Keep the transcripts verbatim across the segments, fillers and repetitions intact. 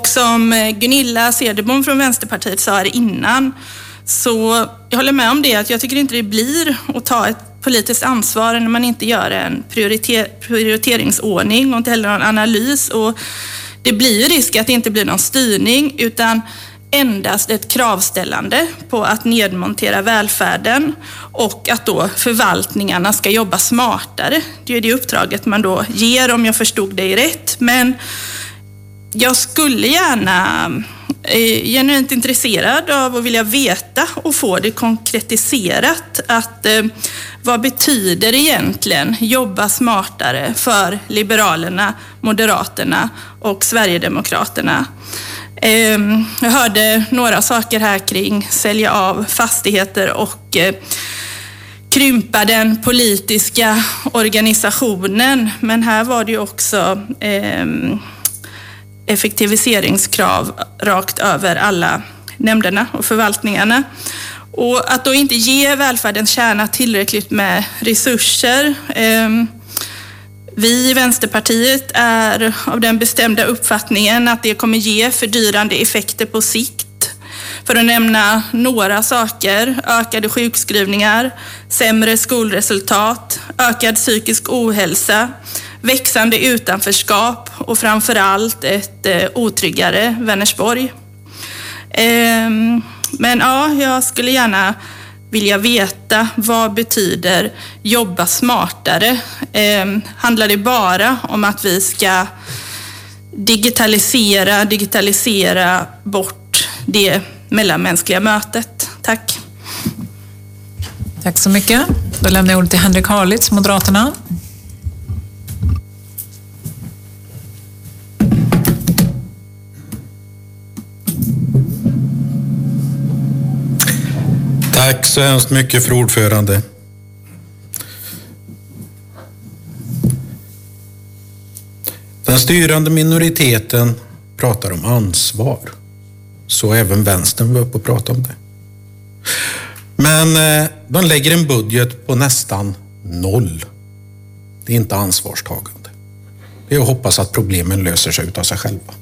Och som Gunilla Cederbom från Vänsterpartiet sa här innan, så jag håller med om det, att jag tycker inte det blir att ta ett politiskt ansvar när man inte gör en prioriter- prioriteringsordning och inte heller någon analys. Och det blir risk att det inte blir någon styrning utan endast ett kravställande på att nedmontera välfärden och att då förvaltningarna ska jobba smartare. Det är det uppdraget man då ger, om jag förstod dig rätt. Men jag skulle gärna är genuint intresserad av att vilja veta och få det konkretiserat. Att, eh, vad betyder egentligen jobba smartare för Liberalerna, Moderaterna och Sverigedemokraterna? Eh, jag hörde några saker här kring sälja av fastigheter och eh, krympa den politiska organisationen. Men här var det ju också eh, effektiviseringskrav rakt över alla nämnderna och förvaltningarna. Och att då inte ge välfärdens kärna tillräckligt med resurser. Vi i Vänsterpartiet är av den bestämda uppfattningen att det kommer ge fördyrande effekter på sikt. För att nämna några saker: ökade sjukskrivningar, sämre skolresultat, ökad psykisk ohälsa, växande utanförskap och framförallt ett eh, otryggare Vänersborg. Eh, men ja, jag skulle gärna vilja veta, vad betyder jobba smartare? Eh, handlar det bara om att vi ska digitalisera, digitalisera bort det mellanmänskliga mötet? Tack. Tack så mycket. Då lämnar jag ordet till Henrik Harlitz, Moderaterna. Tack så hemskt mycket, för ordförande. Den styrande minoriteten pratar om ansvar. Så även vänstern var uppe och pratade om det. Men eh, de lägger en budget på nästan noll. Det är inte ansvarstagande. Det är att hoppas att problemen löser sig utav sig själva.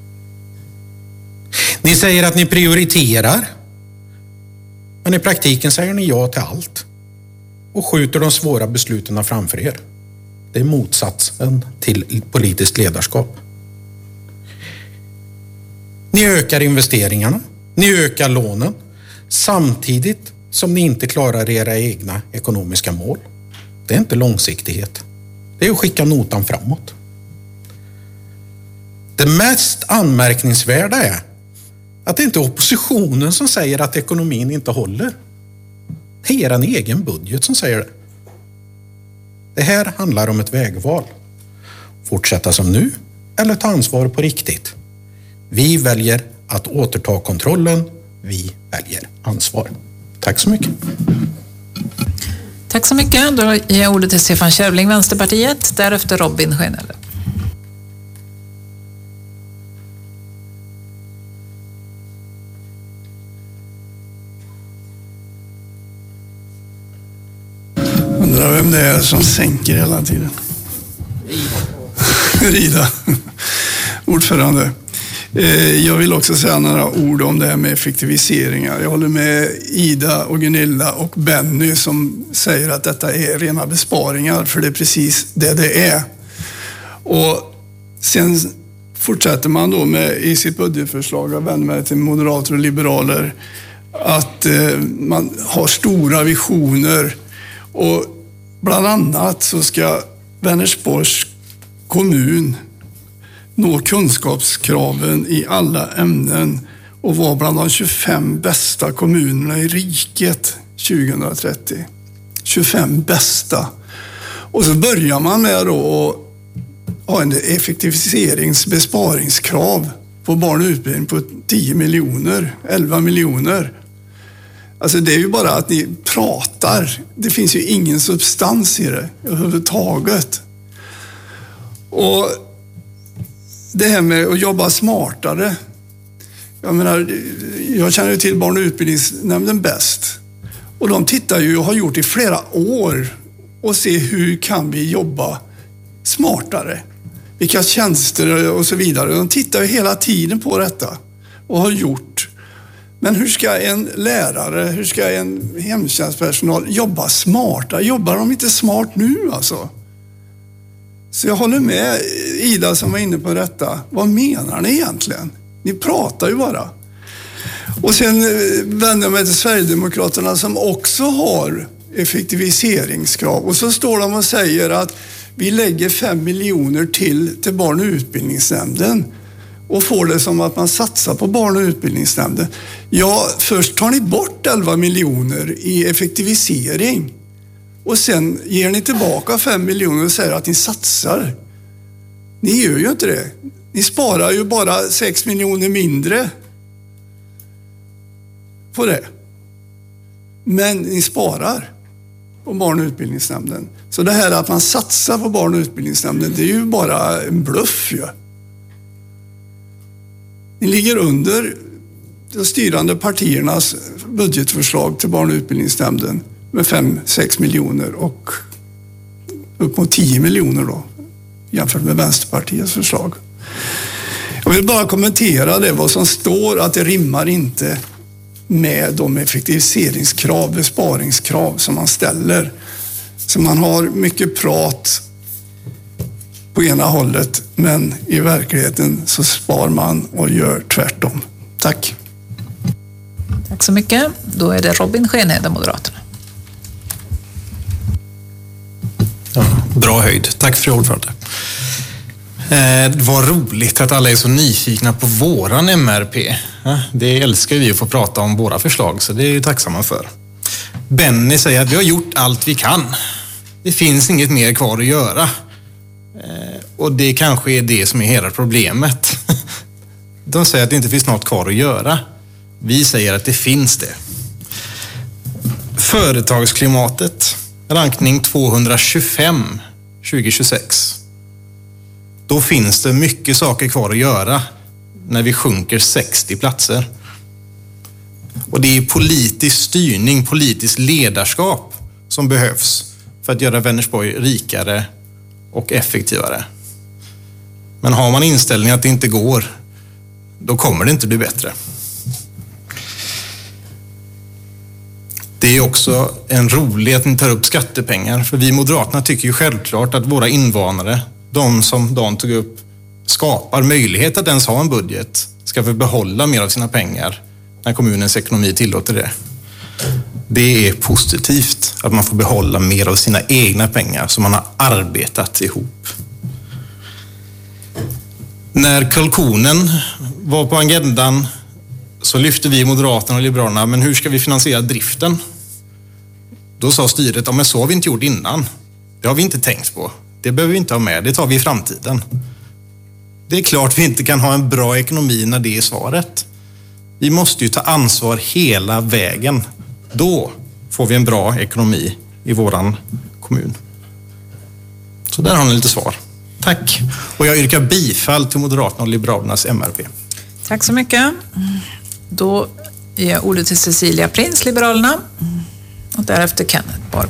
Ni säger att ni prioriterar. Men i praktiken säger ni ja till allt och skjuter de svåra besluten framför er. Det är motsatsen till politiskt ledarskap. Ni ökar investeringarna, ni ökar lånen, samtidigt som ni inte klarar era egna ekonomiska mål. Det är inte långsiktighet. Det är att skicka notan framåt. Det mest anmärkningsvärda är att det inte är oppositionen som säger att ekonomin inte håller. Det är er egen budget som säger det. Det här handlar om ett vägval. Fortsätta som nu eller ta ansvar på riktigt. Vi väljer att återta kontrollen. Vi väljer ansvar. Tack så mycket. Tack så mycket. Då ger jag ordet till Stefan Kärvling, Vänsterpartiet. Därefter Robin Schenelle. Undrar vem det är som sänker hela tiden. Rida. Ordförande. Jag vill också säga några ord om det här med effektiviseringar. Jag håller med Ida och Gunilla och Benny som säger att detta är rena besparingar, för det är precis det det är. Och sen fortsätter man då med i sitt budgetförslag av vänner till moderater och liberaler att man har stora visioner. Och bland annat så ska Vänersborgs kommun nå kunskapskraven i alla ämnen och vara bland de tjugofem bästa kommunerna i riket tjugohundratrettio. tjugofem bästa. Och så börjar man med då att ha en effektiviseringsbesparingskrav på barn och utbildning på tio miljoner, elva miljoner. Alltså det är ju bara att ni pratar. Det finns ju ingen substans i det överhuvudtaget. Och det här med att jobba smartare. Jag menar, jag känner ju till barn- och utbildningsnämnden bäst. Och de tittar ju och har gjort i flera år och ser hur kan vi jobba smartare. vilka tjänster och så vidare. De tittar ju hela tiden på detta och har gjort. Men hur ska en lärare, hur ska en hemtjänstpersonal jobba smarta? Jobbar de inte smart nu alltså? Så jag håller med Ida som var inne på detta. Vad menar ni egentligen? Ni pratar ju bara. Och sen vänder jag mig till Sverigedemokraterna som också har effektiviseringskrav. Och så står de och säger att vi lägger fem miljoner till till barn- och utbildningsnämnden. Och får det som att man satsar på barn- och utbildningsnämnden. Ja, först tar ni bort elva miljoner i effektivisering. Och sen ger ni tillbaka fem miljoner och säger att ni satsar. Ni gör ju inte det. Ni sparar ju bara sex miljoner mindre på det. Men ni sparar på barn- och utbildningsnämnden. Så det här att man satsar på barn- och utbildningsnämnden, det är ju bara en bluff ju. Ni ligger under de styrande partiernas budgetförslag till barn- och utbildningsnämnden med fem sex miljoner och upp mot tio miljoner då jämfört med Vänsterpartiets förslag. Jag vill bara kommentera det, vad som står, att det rimmar inte med de effektiviseringskrav, besparingskrav som man ställer. Så man har mycket prat på ena hållet, men i verkligheten så spar man och gör tvärtom. Tack. Tack så mycket. Då är det Robin Skenhed, Moderaterna. Ja, bra höjd. Tack för ordförande. Eh, vad roligt att alla är så nyfikna på våran M R P. Ja, det älskar vi att få prata om våra förslag, så det är ju tacksamma för. Benny säger att vi har gjort allt vi kan. Det finns inget mer kvar att göra. Eh, och det kanske är det som är hela problemet. De säger att det inte finns något kvar att göra. Vi säger att det finns det. Företagsklimatet, rankning tvåhundratjugofem tjugohundratjugosex. Då finns det mycket saker kvar att göra när vi sjunker sextio platser. Och det är politisk styrning, politisk ledarskap som behövs för att göra Vänersborg rikare och effektivare. Men har man inställningen att det inte går, då kommer det inte bli bättre. Det är också en rolighet att ni tar upp skattepengar, för vi Moderaterna tycker ju självklart att våra invånare, de som Dan tog upp, skapar möjlighet att ens ha en budget, ska få behålla mer av sina pengar när kommunens ekonomi tillåter det. Det är positivt att man får behålla mer av sina egna pengar som man har arbetat ihop. När kalkonen var på agendan så lyfte vi Moderaterna och Liberalerna, men hur ska vi finansiera driften? Då sa styret, ja men så har vi inte gjort innan. Det har vi inte tänkt på. Det behöver vi inte ha med, det tar vi i framtiden. Det är klart vi inte kan ha en bra ekonomi när det är svaret. Vi måste ju ta ansvar hela vägen. Då får vi en bra ekonomi i våran kommun. Så där har ni lite svar. Tack. Och jag yrkar bifall till Moderaterna och Liberalernas M R P. Tack så mycket. Då ger jag ordet till Cecilia Prins, Liberalerna. Och därefter Kenneth Borg.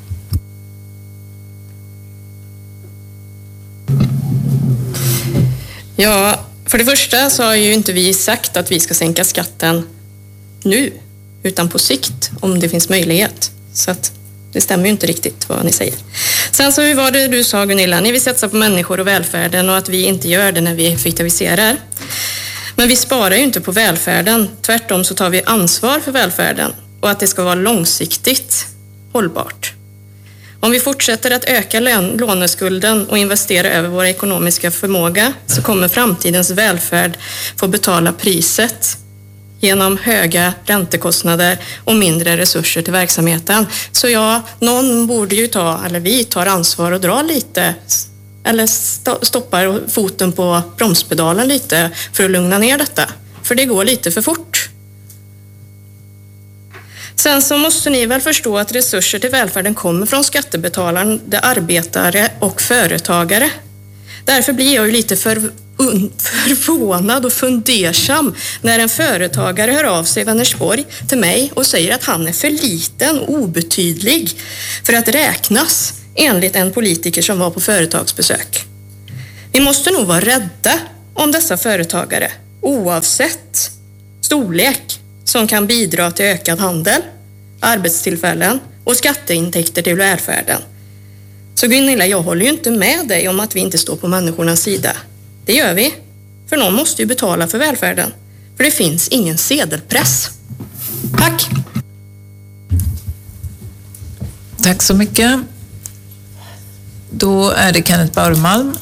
Ja, för det första så har ju inte vi sagt att vi ska sänka skatten nu, utan på sikt om det finns möjlighet. Så att det stämmer ju inte riktigt vad ni säger. Sen så var det du sa, Gunilla, ni vill satsa på människor och välfärden och att vi inte gör det när vi effektiviserar. Men vi sparar ju inte på välfärden. Tvärtom så tar vi ansvar för välfärden och att det ska vara långsiktigt hållbart. Om vi fortsätter att öka låneskulden och investera över vår ekonomiska förmåga så kommer framtidens välfärd få betala priset genom höga räntekostnader och mindre resurser till verksamheten. Så ja, någon borde ju ta, eller vi tar ansvar och drar lite, eller stoppar foten på bromspedalen lite för att lugna ner detta. För det går lite för fort. Sen så måste ni väl förstå att resurser till välfärden kommer från skattebetalaren, det arbetare och företagare. Därför blir jag ju lite för, förvånad och fundersam när en företagare hör av sig i Vänersborg till mig och säger att han är för liten och obetydlig för att räknas enligt en politiker som var på företagsbesök. Vi måste nog vara rädda om dessa företagare, oavsett storlek, som kan bidra till ökad handel, arbetstillfällen och skatteintäkter till välfärden. Så Gunilla, jag håller ju inte med dig om att vi inte står på människornas sida. Det gör vi, för någon måste ju betala för välfärden. För det finns ingen sedelpress. Tack! Tack så mycket. Då är det Kenneth Bauermalm.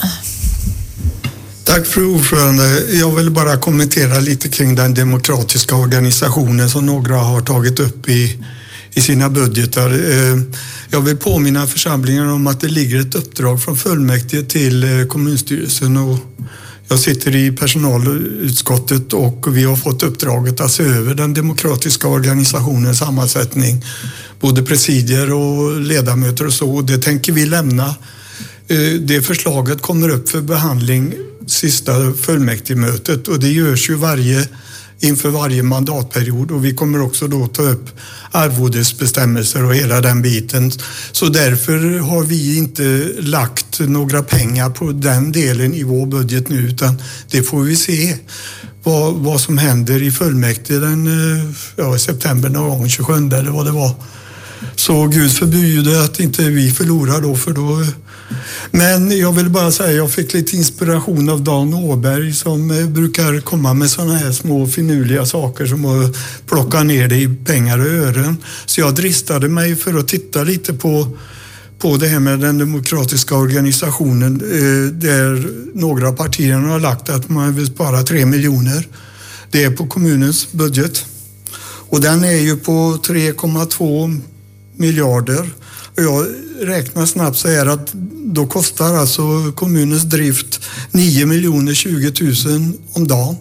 Tack fru ordförande. Jag vill bara kommentera lite kring den demokratiska organisationen som några har tagit upp i, i sina budgetar. Jag vill påminna församlingen om att det ligger ett uppdrag från fullmäktige till kommunstyrelsen, och jag sitter i personalutskottet och vi har fått uppdraget att se över den demokratiska organisationens sammansättning, både presidier och ledamöter och så. Det tänker vi lämna. Det förslaget kommer upp för behandling sista fullmäktigemötet, och det görs ju varje, inför varje mandatperiod, och vi kommer också då ta upp arvodesbestämmelser och hela den biten. Så därför har vi inte lagt några pengar på den delen i vår budget nu, utan det får vi se vad, vad som händer i fullmäktige den ja, september någon gång, tjugosjunde eller vad det var. Så Gud förbjuder att inte vi förlorar då, för då. Men jag vill bara säga, jag fick lite inspiration av Dan Åberg som brukar komma med sådana här små finurliga saker som att plocka ner det i pengar och ören. Så jag dristade mig för att titta lite på, på det här med den demokratiska organisationen, där några av partierna har lagt att man vill spara tre miljoner. Det är på kommunens budget. Och den är ju på tre komma två miljarder. Och jag räknar snabbt så här att då kostar alltså kommunens drift nio miljoner tjugo tusen om dagen.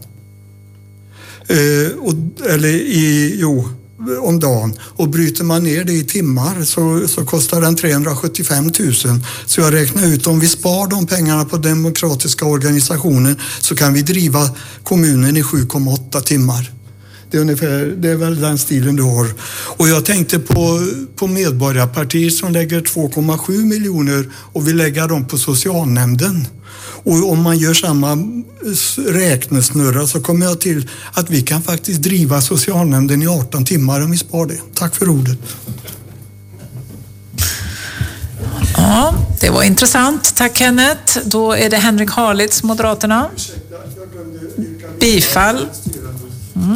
Eh, och, eller i, jo, om dagen. Och bryter man ner det i timmar så, så kostar den trehundrasjuttiofem tusen. Så jag räknar ut, om vi spar de pengarna på demokratiska organisationen så kan vi driva kommunen i sju komma åtta timmar. Det är, ungefär, det är väl den stilen du har. Och jag tänkte på, på Medborgarpartiet som lägger två komma sju miljoner och vill lägga dem på socialnämnden. Och om man gör samma räknesnurra så kommer jag till att vi kan faktiskt driva socialnämnden i arton timmar om vi spar det. Tack för ordet. Ja, det var intressant. Tack Kenneth. Då är det Henrik Harlitz, Moderaterna. Bifall. Mm.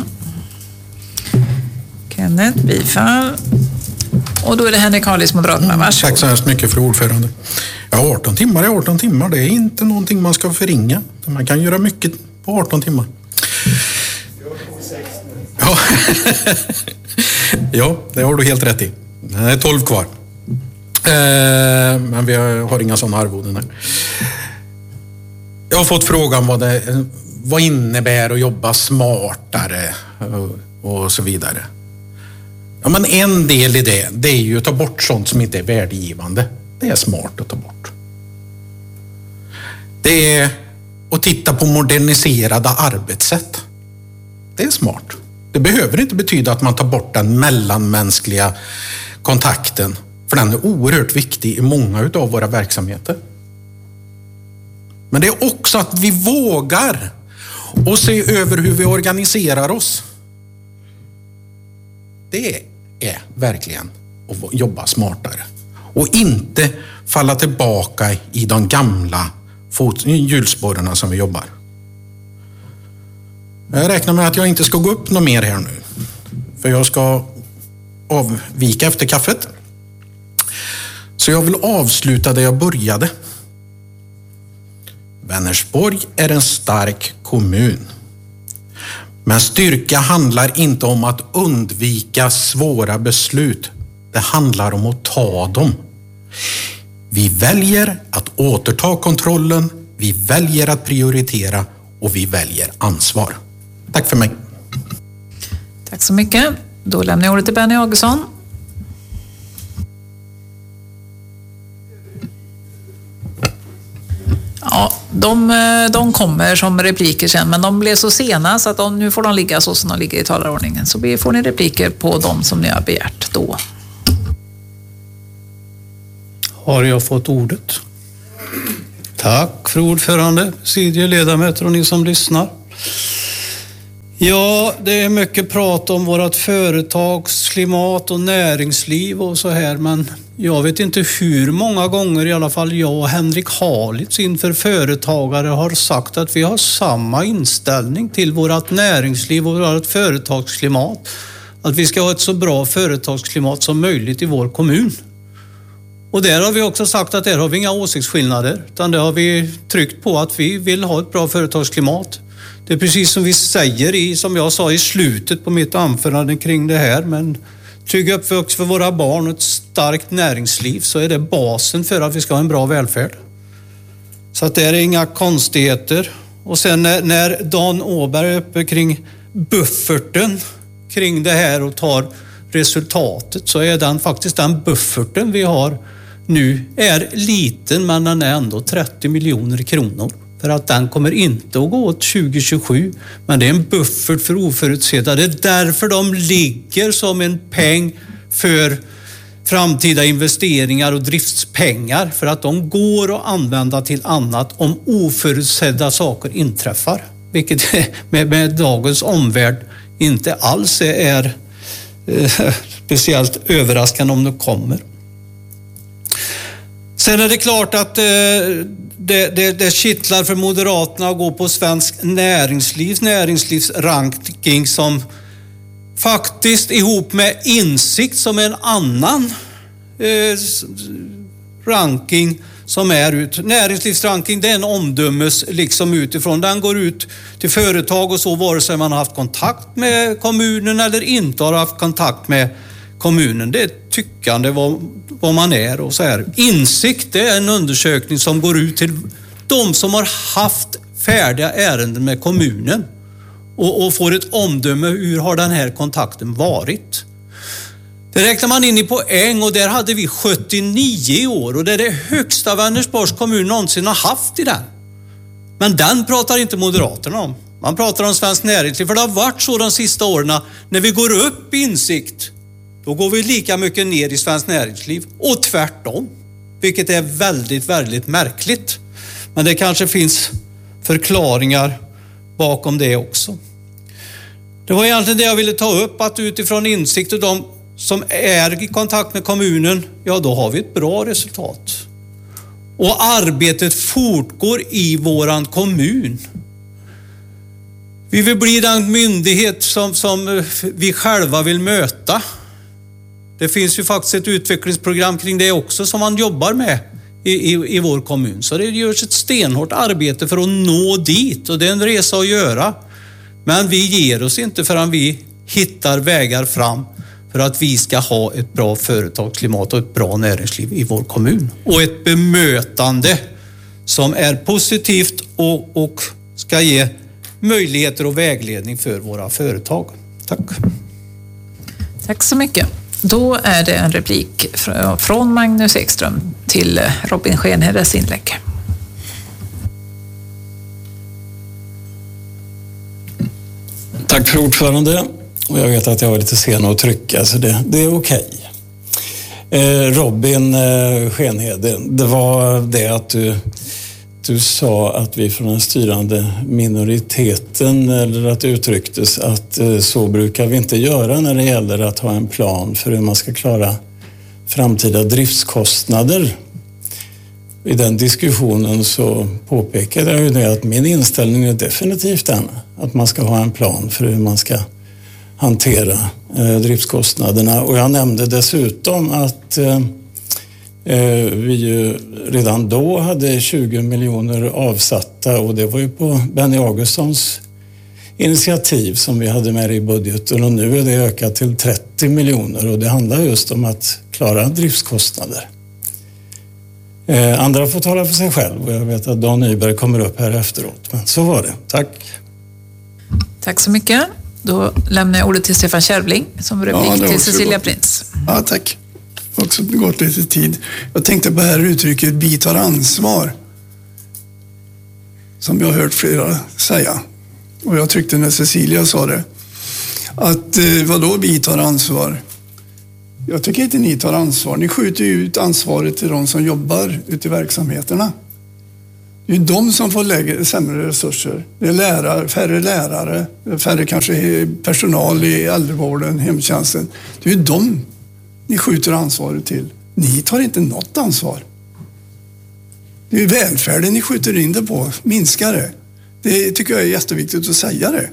Kenneth, bifall. Och då är det Henrik Harlitz, Moderaterna. Varsågod. Tack så hemskt mycket för ordförande. Ja, arton timmar är arton timmar. Det är inte någonting man ska förringa. Man kan göra mycket på arton timmar. Ja, ja, det har du helt rätt i. Det är tolv kvar. Men vi har inga sådana arvoden här. Jag har fått frågan vad det vad innebär att jobba smartare och så vidare. Ja, men en del i det, det är ju att ta bort sånt som inte är värdegivande. Det är smart att ta bort. Det är att titta på moderniserade arbetssätt. Det är smart. Det behöver inte betyda att man tar bort den mellanmänskliga kontakten, för den är oerhört viktig i många av våra verksamheter. Men det är också att vi vågar och se över hur vi organiserar oss. Det är verkligen att jobba smartare. Och inte falla tillbaka i de gamla hjulspåren som vi jobbar. Jag räknar med att jag inte ska gå upp något mer här nu. För jag ska avvika efter kaffet. Så jag vill avsluta där jag började. Vänersborg är en stark kommun. Men styrka handlar inte om att undvika svåra beslut. Det handlar om att ta dem. Vi väljer att återta kontrollen, vi väljer att prioritera och vi väljer ansvar. Tack för mig. Tack så mycket. Då lämnar jag ordet till Benny Augustsson. Ja, de, de kommer som repliker sen, men de blev så sena så att de, nu får de ligga så som de ligger i talarordningen. Så får ni repliker på de som ni har begärt då. Har jag fått ordet? Tack för ordförande, sidieledamöter och ni som lyssnar. Ja, det är mycket prat om vårt företagsklimat och näringsliv och så här, men jag vet inte hur många gånger i alla fall jag och Henrik Halitz inför företagare har sagt att vi har samma inställning till vårt näringsliv och vårt företagsklimat. Att vi ska ha ett så bra företagsklimat som möjligt i vår kommun. Och där har vi också sagt att där har vi inga åsiktsskillnader, utan där har vi tryckt på att vi vill ha ett bra företagsklimat. Det är precis som vi säger i, som jag sa i slutet på mitt anförande kring det här, men trygg uppväxt för våra barn och ett starkt näringsliv, så är det basen för att vi ska ha en bra välfärd. Så att det är inga konstigheter. Och sen när, när Dan Åberg är uppe kring bufferten kring det här och tar resultatet, så är den faktiskt den bufferten vi har nu är liten, men den är ändå trettio miljoner kronor. För att den kommer inte att gå åt tjugo tjugosju, men det är en buffert för oförutsedda. Det är därför de ligger som en peng för framtida investeringar och driftspengar, för att de går att använda till annat om oförutsedda saker inträffar. Vilket med, med dagens omvärld inte alls är eh, speciellt överraskande om det kommer. Sen är det klart att eh, det, det, det kittlar för Moderaterna att gå på svensk näringslivs näringslivsranking som faktiskt ihop med Insikt, som är en annan eh, ranking som är ut. Näringslivsranking, det är en omdömes liksom utifrån. Den går ut till företag och så, vare sig man har haft kontakt med kommunen eller inte har haft kontakt med kommunen. Det är tyckande vad, vad man är och så här. Insikt, det är en undersökning som går ut till de som har haft färdiga ärenden med kommunen och, och får ett omdöme, hur har den här kontakten varit. Det räknar man in i poäng och där hade vi sjuttionio i år och det är det högsta Vänersborgs kommun någonsin har haft i den. Men den pratar inte Moderaterna om. Man pratar om svensk näringsliv, för det har varit så de sista åren. När vi går upp i Insikt, då går vi lika mycket ner i svensk näringsliv och tvärtom. Vilket är väldigt, väldigt märkligt. Men det kanske finns förklaringar bakom det också. Det var egentligen det jag ville ta upp, att utifrån Insikt och de som är i kontakt med kommunen, ja då har vi ett bra resultat. Och arbetet fortgår i våran kommun. Vi vill bli den myndighet som, som vi själva vill möta. Det finns ju faktiskt ett utvecklingsprogram kring det också som man jobbar med i, i, i vår kommun. Så det görs ett stenhårt arbete för att nå dit och det är en resa att göra. Men vi ger oss inte förrän vi hittar vägar fram för att vi ska ha ett bra företagsklimat och ett bra näringsliv i vår kommun. Och ett bemötande som är positivt och, och ska ge möjligheter och vägledning för våra företag. Tack. Tack så mycket. Då är det en replik från Magnus Ekström till Robin Schenhedes inlägg. Tack för ordförande. Och jag vet att jag var lite sen att trycka, så det, det är okej. Eh, Robin eh, Schenhede, det var det att du, du sa att vi från den styrande minoriteten, eller att det uttrycktes att eh, så brukar vi inte göra när det gäller att ha en plan för hur man ska klara framtida driftskostnader. I den diskussionen så påpekade jag ju det att min inställning är definitivt den att man ska ha en plan för hur man ska hantera eh, driftskostnaderna. Och jag nämnde dessutom att eh, vi ju redan då hade tjugo miljoner avsatta, och det var ju på Benny Augustons initiativ som vi hade med i budgeten, och nu är det ökat till trettio miljoner och det handlar just om att klara driftskostnader. Eh, andra får tala för sig själv och jag vet att Dan Nyberg kommer upp här efteråt, men så var det. Tack. Tack så mycket. Då lämnar jag ordet till Stefan Kärvling som replik ja, till Cecilia gått. Prins. Ja, tack. Det har också gått lite tid. Jag tänkte på det här uttrycket "vi tar ansvar", som jag har hört flera säga. Och jag tyckte när Cecilia sa det, att eh, vadå vi tar ansvar? Jag tycker inte ni tar ansvar. Ni skjuter ju ut ansvaret till de som jobbar ute i verksamheterna. Det är ju de som får lägre, sämre resurser. Det är lärare, färre lärare, färre kanske personal i äldrevården, hemtjänsten. Det är ju de ni skjuter ansvaret till. Ni tar inte något ansvar. Det är ju välfärden ni skjuter in det på, minskar det. Det tycker jag är jätteviktigt att säga det.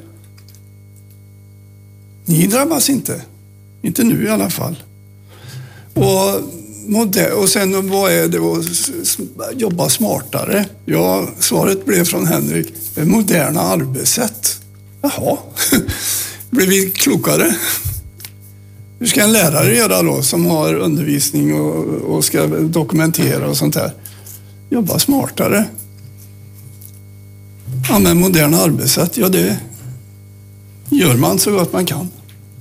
Ni drabbas inte. Inte nu i alla fall. Och, och sen vad är det att jobba smartare? Ja, svaret blev från Henrik, moderna arbetssätt. Jaha, blev vi klokare? Hur ska en lärare göra då som har undervisning och, och ska dokumentera och sånt här? Jobba smartare. Använd moderna arbetssätt, ja det gör man så gott man kan.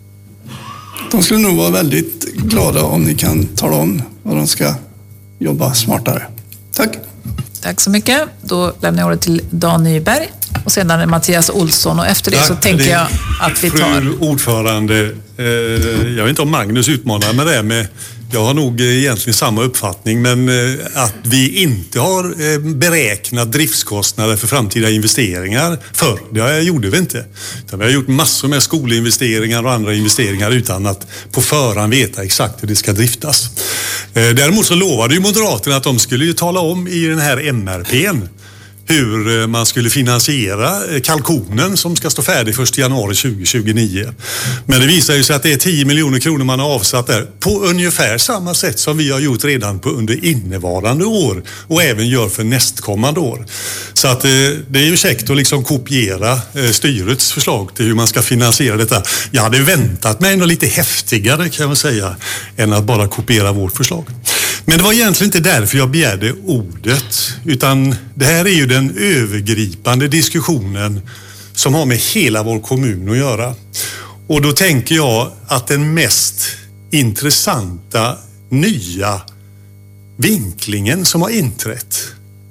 De skulle nog vara väldigt glada om ni kan tala om vad de ska jobba smartare. Tack. Tack så mycket. Då lämnar jag ordet till Dan Nyberg och sedan Mattias Olsson och efter det Tack, så tänker det, jag att vi tar... Fru ordförande, eh, jag vet inte om Magnus utmanar med det med jag har nog egentligen samma uppfattning, men att vi inte har beräknat driftskostnader för framtida investeringar förr, det gjorde vi inte. Utan vi har gjort massor med skolinvesteringar och andra investeringar utan att på förhand veta exakt hur det ska driftas. Däremot så lovade ju Moderaterna att de skulle ju tala om i den här M R P:n hur man skulle finansiera kalkonen som ska stå färdig första januari tjugohundratjugonio. Men det visar ju sig att det är tio miljoner kronor man har avsatt där på ungefär samma sätt som vi har gjort redan på under innevarande år och även gör för nästkommande år. Så att det är ju käckt att liksom kopiera styrets förslag till hur man ska finansiera detta. Jag hade väntat mig ändå lite häftigare kan jag säga än att bara kopiera vårt förslag. Men det var egentligen inte därför jag begärde ordet, utan det här är ju den övergripande diskussionen som har med hela vår kommun att göra. Och då tänker jag att den mest intressanta nya vinklingen som har inträtt,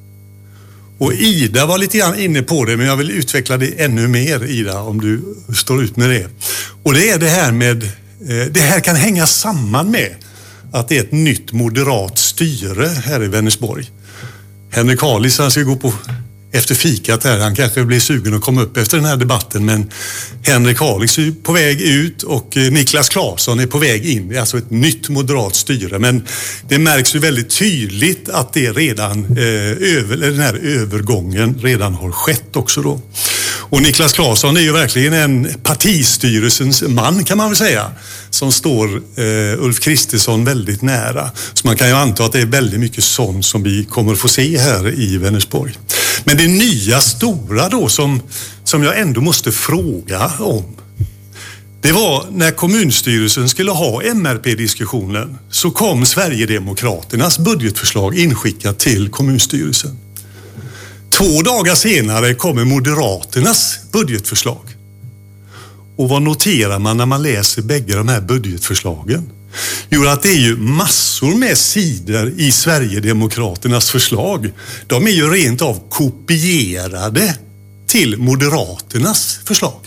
och Ida var lite grann inne på det, men jag vill utveckla det ännu mer, Ida, om du står ut med det. Och det är det här med, det här kan hänga samman med att det är ett nytt moderat styre här i Vänersborg. Henrik Harlis, han ska gå på efter fikat här. Han kanske blir sugen att komma upp efter den här debatten, men Henrik Harlis är på väg ut och Niklas Claesson är på väg in. Det är alltså ett nytt moderat styre, men det märks ju väldigt tydligt att det redan eh, över, den här övergången redan har skett också då. Och Niklas Claesson är ju verkligen en partistyrelsens man kan man väl säga, som står eh, Ulf Kristersson väldigt nära. Så man kan ju anta att det är väldigt mycket sånt som vi kommer att få se här i Vänersborg. Men det nya stora då som, som jag ändå måste fråga om, det var när kommunstyrelsen skulle ha M R P-diskussionen så kom Sverigedemokraternas budgetförslag inskickat till kommunstyrelsen. Två dagar senare kommer Moderaternas budgetförslag. Och vad noterar man när man läser bägge de här budgetförslagen? Jo, att det är ju massor med sidor i Sverigedemokraternas förslag. De är ju rent av kopierade till Moderaternas förslag.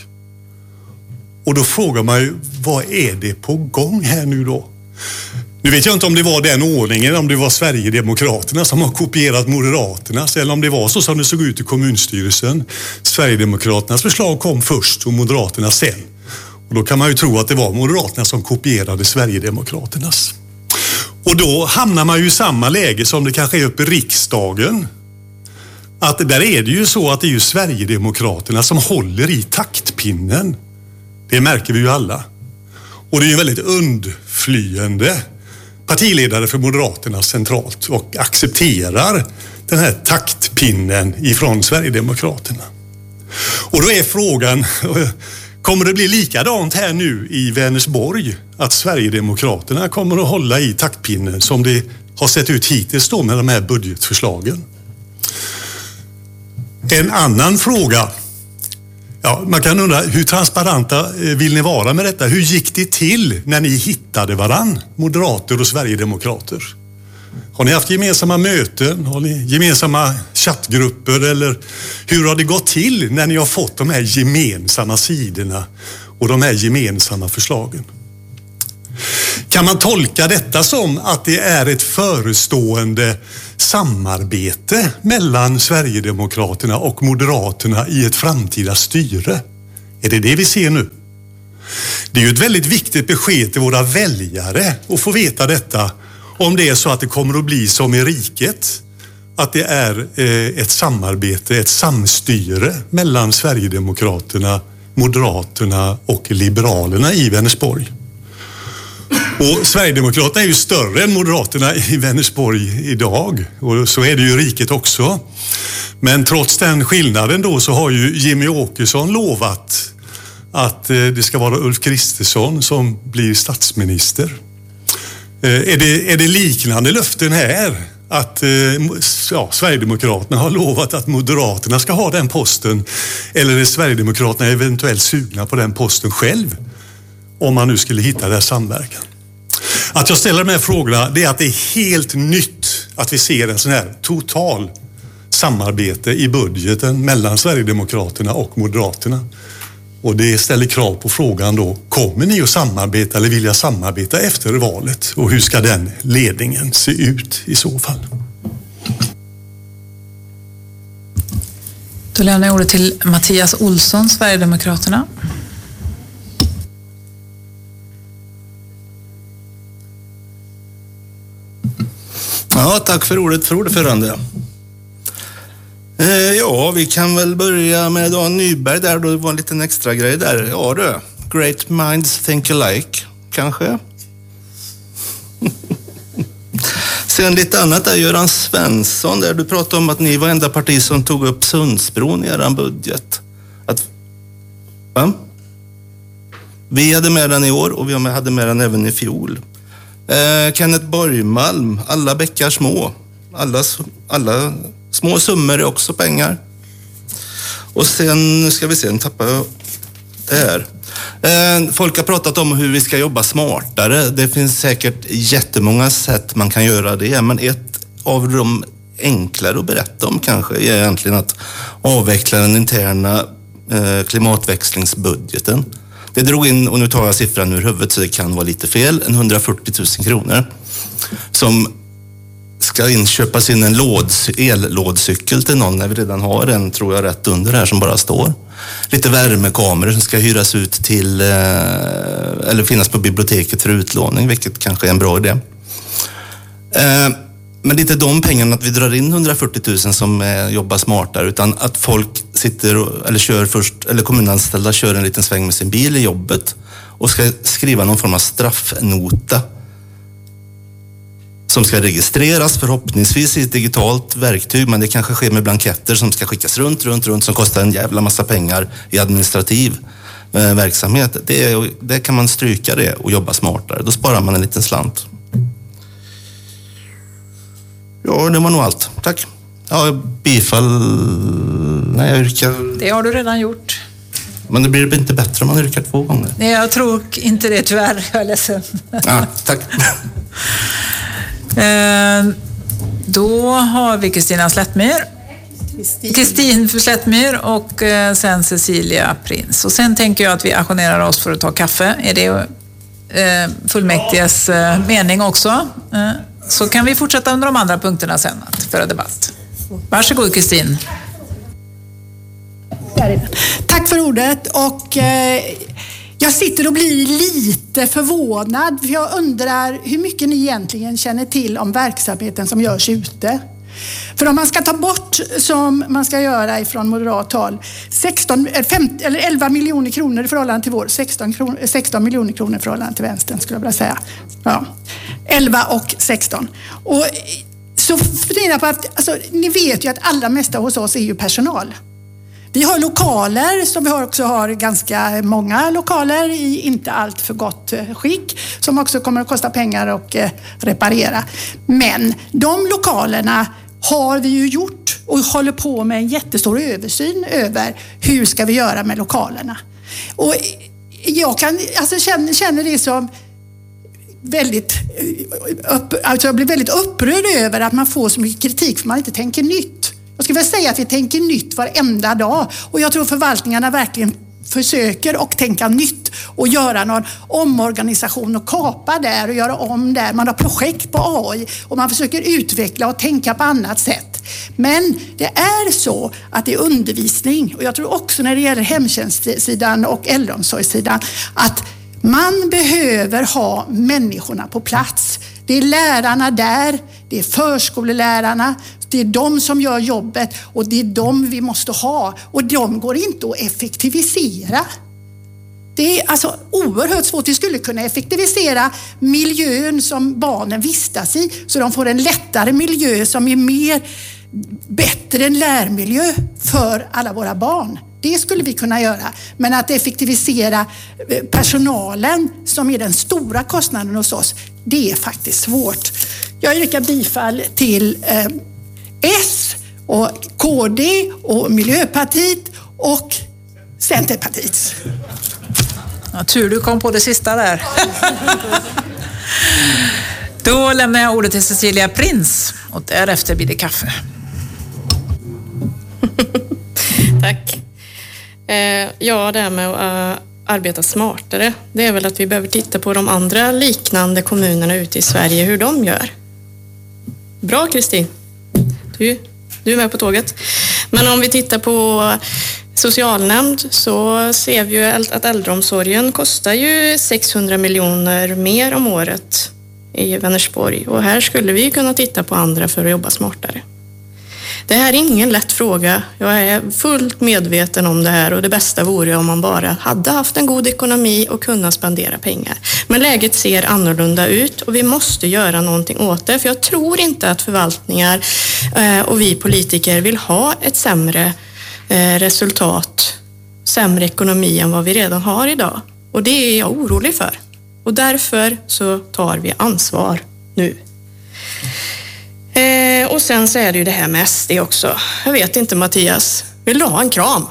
Och då frågar man ju, vad är det på gång här nu då? Nu vet jag inte om det var den ordningen, om det var Sverigedemokraterna som har kopierat Moderaternas, eller om det var så som det såg ut i kommunstyrelsen. Sverigedemokraternas förslag kom först och Moderaterna sen. Och då kan man ju tro att det var Moderaterna som kopierade Sverigedemokraternas. Och då hamnar man ju i samma läge som det kanske är uppe i riksdagen. Att där är det ju så att det är ju Sverigedemokraterna som håller i taktpinnen. Det märker vi ju alla. Och det är ju väldigt undflyende partiledare för Moderaterna centralt och accepterar den här taktpinnen ifrån Sverigedemokraterna. Och då är frågan, kommer det bli likadant här nu i Vänersborg att Sverigedemokraterna kommer att hålla i taktpinnen som det har sett ut hittills då med de här budgetförslagen? En annan fråga. Ja, man kan undra, hur transparenta vill ni vara med detta? Hur gick det till när ni hittade varann, moderater och sverigedemokrater? Har ni haft gemensamma möten? Har ni gemensamma chattgrupper? Eller hur har det gått till när ni har fått de här gemensamma sidorna och de här gemensamma förslagen? Kan man tolka detta som att det är ett förestående samarbete mellan Sverigedemokraterna och Moderaterna i ett framtida styre? Är det det vi ser nu? Det är ju ett väldigt viktigt besked till våra väljare att få veta detta, om det är så att det kommer att bli som i riket, att det är ett samarbete, ett samstyre mellan Sverigedemokraterna, Moderaterna och Liberalerna i Vänersborg. Och Sverigedemokraterna är ju större än Moderaterna i Vänersborg idag, och så är det ju i riket också. Men trots den skillnaden då så har ju Jimmy Åkesson lovat att det ska vara Ulf Kristersson som blir statsminister. Är det, är det liknande löften här? Att ja, Sverigedemokraterna har lovat att Moderaterna ska ha den posten, eller är Sverigedemokraterna eventuellt sugna på den posten själv, om man nu skulle hitta det här samverkan? Att jag ställer de här frågorna, det är att det är helt nytt att vi ser en sån här total samarbete i budgeten mellan Sverigedemokraterna och Moderaterna. Och det ställer krav på frågan då, kommer ni att samarbeta eller vilja samarbeta efter valet? Och hur ska den ledningen se ut i så fall? Då lämnar jag ordet till Mattias Olsson, Sverigedemokraterna. Ja, tack för ordet, för ordförande. Eh, ja, vi kan väl börja med Dan Nyberg där, då det var en liten extra grej där. Ja du, great minds think alike, kanske. Sen lite annat där, Göran Svensson, där du pratade om att ni var enda parti som tog upp Sundsbron i er budget. Att, va? Vi hade med den i år och vi hade med den även i fjol. Eh, Kenneth Borgmalm, alla bäckar små. Alla, alla små summor är också pengar. Och sen ska vi se, tappa det här. Eh, folk har pratat om hur vi ska jobba smartare. Det finns säkert jättemånga sätt man kan göra det. Men ett av de enklare att berätta om kanske är egentligen att avveckla den interna eh, klimatväxlingsbudgeten. Det drog in, och nu tar jag siffran ur huvudet så det kan vara lite fel, en hundrafyrtio tusen kronor. Som ska inköpas in en låds, ellådcykel till någon när vi redan har en, tror jag, rätt under här som bara står. Lite värmekameror som ska hyras ut till, eller finnas på biblioteket för utlåning, vilket kanske är en bra idé. Men det är inte de pengarna att vi drar in hundrafyrtio tusen som jobbar smartare, utan att folk sitter och, eller kör först, eller kommunanställda kör en liten sväng med sin bil i jobbet och ska skriva någon form av straffnota som ska registreras förhoppningsvis i ett digitalt verktyg, men det kanske sker med blanketter som ska skickas runt, runt, runt, som kostar en jävla massa pengar i administrativ eh, verksamhet. Det, är, det kan man stryka det och jobba smartare. Då sparar man en liten slant. Ja, det var nog allt. Tack. Ja, bifall. Nej, jag yrkar... Det har du redan gjort. Men det blir inte bättre om man yrkar två gånger. Nej, jag tror inte det, tyvärr. Jag är ledsen. Ja, tack. Eh, då har vi Kristina Slättmyr. Kristin Slättmyr och eh, sen Cecilia Prins. Och sen tänker jag att vi ajournerar oss för att ta kaffe. Är det eh, fullmäktiges eh, mening också? Eh, så kan vi fortsätta under de andra punkterna sen att föra debatt. Varsågod Kristin. Tack för ordet. Och eh, jag sitter och blir lite förvånad, för jag undrar hur mycket ni egentligen känner till om verksamheten som görs ute. För om man ska ta bort, som man ska göra ifrån moderat håll, sexton, femtio, eller elva miljoner kronor i förhållande till vår, sexton, kronor, sexton miljoner kronor i förhållande till vänstern, skulle jag vilja säga. Ja. elva och sexton. Och så funderar på att, alltså, ni vet ju att allra mesta hos oss är ju personal. Vi har lokaler, som vi också har ganska många lokaler i inte allt för gott skick, som också kommer att kosta pengar att reparera. Men de lokalerna har vi ju gjort och håller på med en jättestor översyn över hur ska vi göra med lokalerna. Och jag kan, alltså, känner, känner det som väldigt upp, alltså jag blir väldigt upprörd över att man får så mycket kritik för man inte tänker nytt. Jag skulle vilja säga att vi tänker nytt varenda dag, och jag tror förvaltningarna verkligen försöker och tänka nytt och göra någon omorganisation och kapa där och göra om där. Man har projekt på A I och man försöker utveckla och tänka på annat sätt. Men det är så att det är undervisning, och jag tror också när det gäller hemtjänstsidan och äldreomsorgssidan, att man behöver ha människorna på plats. Det är lärarna där, det är förskolelärarna, det är de som gör jobbet och det är de vi måste ha. Och de går inte att effektivisera. Det är alltså oerhört svårt. Vi skulle kunna effektivisera miljön som barnen vistas i så de får en lättare miljö som är mer bättre än lärmiljö för alla våra barn. Det skulle vi kunna göra. Men att effektivisera personalen som är den stora kostnaden hos oss, det är faktiskt svårt. Jag yrkar bifall till eh, S och K D och Miljöpartiet och Centerpartiet. Ja, tur du kom på det sista där. Då lämnar jag ordet till Cecilia Prins och därefter blir det kaffe. Tack. Eh, ja, det här med att uh, arbeta smartare, det är väl att vi behöver titta på de andra liknande kommunerna ute i Sverige, hur de gör. Bra, Kristin. Du, du är med på tåget. Men om vi tittar på socialnämnd så ser vi ju att äldreomsorgen kostar ju sexhundra miljoner mer om året i Vänersborg. Och här skulle vi kunna titta på andra för att jobba smartare. Det här är ingen lätt fråga. Jag är fullt medveten om det här och det bästa vore om man bara hade haft en god ekonomi och kunna spendera pengar. Men läget ser annorlunda ut och vi måste göra någonting åt det. För jag tror inte att förvaltningar och vi politiker vill ha ett sämre resultat, sämre ekonomi än vad vi redan har idag. Och det är jag orolig för. Och därför så tar vi ansvar nu. Eh, och sen så är det ju det här med S D också. Jag vet inte, Mattias. Vill du ha en kram?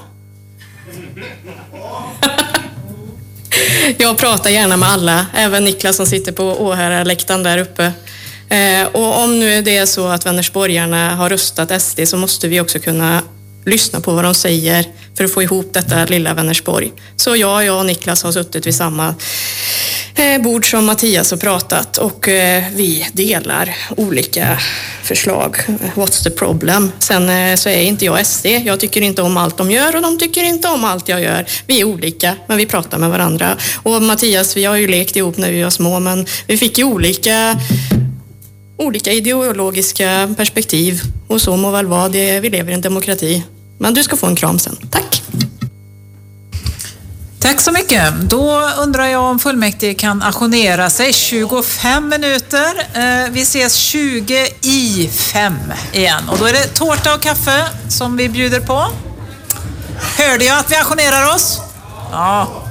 Jag pratar gärna med alla. Även Niklas som sitter på åhörarläktaren där uppe. Eh, och om nu det är så att Vänersborgarna har röstat S D så måste vi också kunna lyssna på vad de säger för att få ihop detta lilla Vänersborg. Så jag, jag och Niklas har suttit vid samma bord som Mattias har pratat och vi delar olika förslag. What's the problem? Sen så är inte jag S D. Jag tycker inte om allt de gör och de tycker inte om allt jag gör. Vi är olika, men vi pratar med varandra. Och Mattias, vi har ju lekt ihop när vi var små, men vi fick ju olika olika ideologiska perspektiv och så må väl vara det. Vi lever i en demokrati. Men du ska få en kram sen. Tack! Tack så mycket. Då undrar jag om fullmäktige kan ajournera sig tjugofem minuter. Vi ses tjugo i fem igen. Och då är det tårta och kaffe som vi bjuder på. Hörde jag att vi ajournerar oss? Ja.